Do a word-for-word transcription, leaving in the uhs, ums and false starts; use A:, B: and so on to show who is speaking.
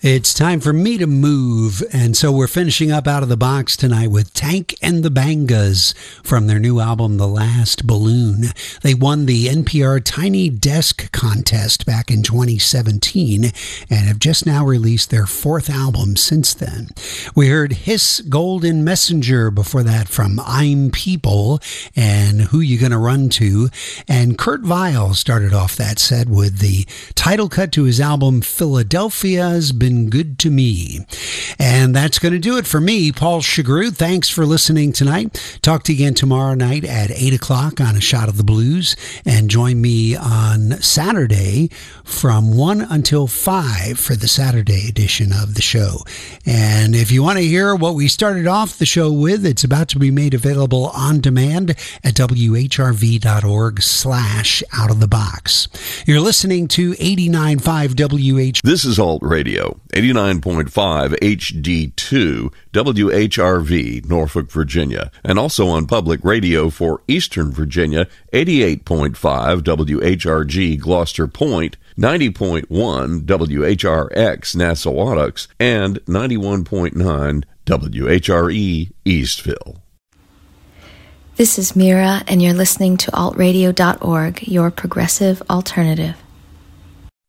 A: It's time for me to move, and so we're finishing up Out of the Box tonight with Tank and the Bangas from their new album, The Last Balloon. They won the N P R Tiny Desk Contest back in twenty seventeen and have just now released their fourth album since then. We heard Hiss Golden Messenger before that from I'm People and Who You Gonna Run To, and Kurt Vile started off that set with the title cut to his album Philadelphia's Been Good to Me. And that's going to do it for me, Paul Chagru. Thanks for listening tonight. Talk to you again tomorrow night at eight o'clock on A Shot of the Blues, and join me on Saturday from one until five for the Saturday edition of the show. And if you want to hear what we started off the show with, it's about to be made available on demand at W H R V dot org slash out of the box. You're listening to eighty-nine point five W H.
B: This is Alt Radio, eighty-nine point five H D two, W H R V, Norfolk, Virginia, and also on public radio for Eastern Virginia, eighty-eight point five W H R G, Gloucester Point, ninety point one W H R X, Nassawadox, and ninety-one point nine W H R E, Eastville.
C: This is Mira, and you're listening to alt radio dot org, your progressive alternative.